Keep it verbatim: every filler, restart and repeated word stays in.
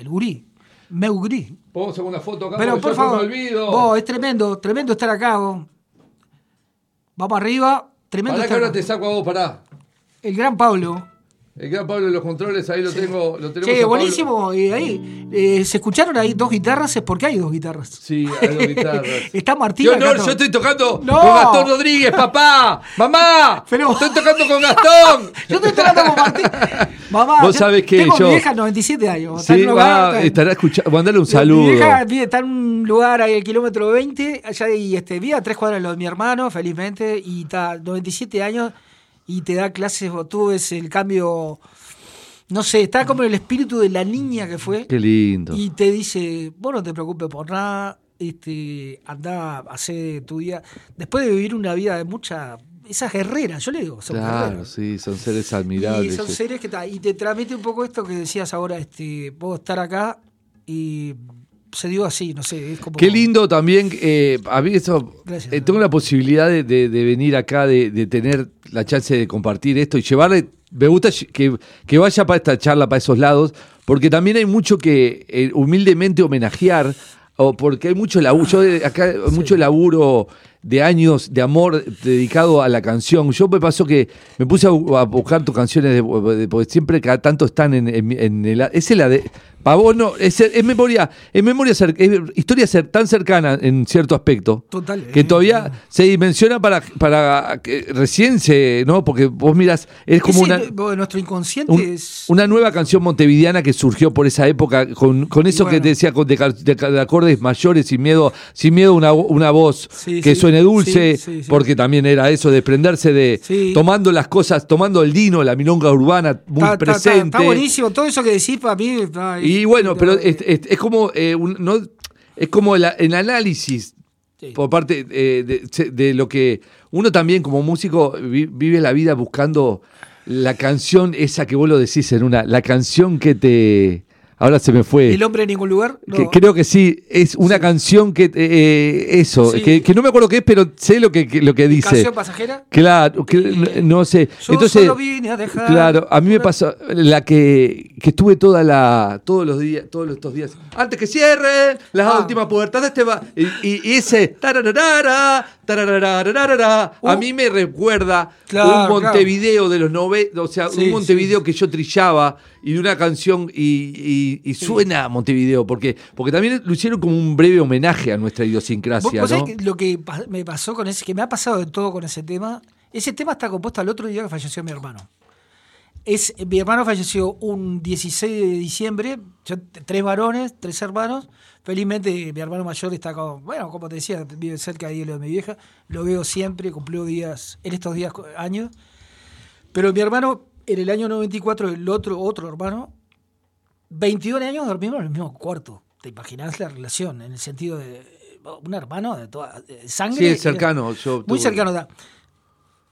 el gurí, meu gurí. ¿Podemos hacer una foto acá? Pero por favor, me olvido. vos, es tremendo, tremendo estar acá. Vos. Vamos arriba, tremendo Pará que estar ahora acá. te saco a vos, pará. El gran Pablo. El gran Pablo de los controles, ahí lo Sí. tengo. Lo tenemos Che, a Pablo. buenísimo. Y ahí, eh, ¿se escucharon ahí dos guitarras? Es porque hay dos guitarras. Sí, hay dos guitarras. Está Martín. ¡Qué acá honor! todo. Yo estoy tocando No. con Gastón Rodríguez, papá. ¡Mamá! Pero- ¡Estoy tocando con Gastón! Yo estoy tocando con Martín. Mamá, Vos yo sabés que tengo yo- mi vieja noventa y siete años. Está Sí, en un lugar, va, está- estará escuchando. Mandale un Mi saludo. vieja vive- está en un lugar ahí, el kilómetro veinte, allá y este, vive a tres cuadras de lo de mi hermano, felizmente, y está noventa y siete años y te da clases, vos, tú ves el cambio, no sé, está como el espíritu de la niña que fue, Qué lindo. y te dice, vos no te preocupes por nada, este, andá, hacé tu día, después de vivir una vida de mucha, esas guerreras, yo le digo, son Claro, guerreras. sí, son seres Y admirables. son seres que ta- y te transmite un poco esto que decías ahora, este, puedo estar acá y se dio así, no sé, es como Qué lindo también, eh, a mí eso, Gracias. eh, tengo la posibilidad de, de- de venir acá, de, de tener la chance de compartir esto y llevarle, me gusta que, que vaya para esta charla, para esos lados, porque también hay mucho que eh, humildemente homenajear, o porque hay mucho laburo, yo de- acá hay mucho laburo de años de amor dedicado a la canción. Yo me pasó que me puse a, bu- a buscar tus canciones, de, de- porque siempre cada tanto están en, en, en el... Es el AD, para vos no, es, es memoria, es memoria cer- es historia cer- tan cercana en cierto aspecto, Total, que eh, todavía se dimensiona para, para que recién se, ¿no? Porque vos mirás, es como ese, una... bueno, nuestro inconsciente Un- es una nueva canción montevideana que surgió por esa época, con, con eso Y que bueno. te decía, con de, ca- de ca- de acordes mayores, sin miedo, sin miedo a una, una voz Sí, que sí. suene dulce, Sí, sí, sí. porque también era eso, desprenderse de, Sí. tomando las cosas, tomando el dino, la milonga urbana, muy está, está- presente. está- está buenísimo, todo eso que decís para mí. está- Y bueno, pero eh, es, es- es como eh, un- no, es como el, el análisis sí. por parte eh, de, de lo que uno también como músico vi- vive la vida buscando la canción esa que vos lo decís en una, la canción que te... Ahora se me fue. El hombre en ningún lugar. No. Que, creo que sí, es una Sí. canción que... eh, eso, Sí. que, que no me acuerdo qué es, pero sé lo que, que- lo que dice. ¿Canción pasajera? Claro, que, Eh, no, no sé. Yo Entonces, solo vine a dejar. claro, a mí me una- pasó la que, que estuve toda la, todos los días, todos estos días, antes que cierren las Ah. últimas puertas de este ba- y, y- y ese tarararara, tararararara, a Uh. mí me recuerda Claro, un Montevideo de los noventa, o sea, Sí, un Montevideo sí. que yo trillaba y de una canción y, y- y suena Montevideo, porque, porque también lo hicieron como un breve homenaje a nuestra Vos- idiosincrasia, vos ¿no? sabés que lo que pa- me pasó con ese, que me ha pasado de todo con ese tema, ese tema está compuesto al otro día que falleció mi hermano. Es, mi hermano falleció un dieciséis de diciembre, yo, t- tres varones, tres hermanos. Felizmente mi hermano mayor está con, bueno, como te decía, vive cerca de ahí de mi vieja, lo veo siempre, cumplió días, en estos días años. Pero mi hermano, en el año noventa y cuatro, el otro, otro hermano, veintiún años dormimos en el mismo cuarto. ¿Te imaginás la relación? En el sentido de un hermano de toda de sangre. Sí, es cercano. Yo Muy tuve- cercano. Da.